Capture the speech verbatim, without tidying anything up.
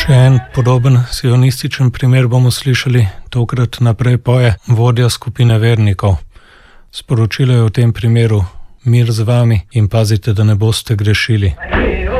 Še en podoben sionističen primer bomo slišali, tokrat naprej poje vodja skupine vernikov. Sporočilo je v tem primeru: mir z vami in pazite, da ne boste grešili.